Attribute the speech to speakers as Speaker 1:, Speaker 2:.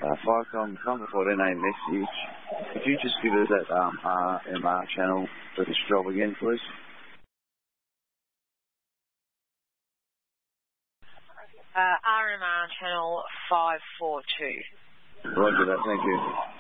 Speaker 1: Firecom, come before a message. Could you just give us that RMR channel for this job again, please?
Speaker 2: RMR channel 542.
Speaker 1: Roger that, thank you.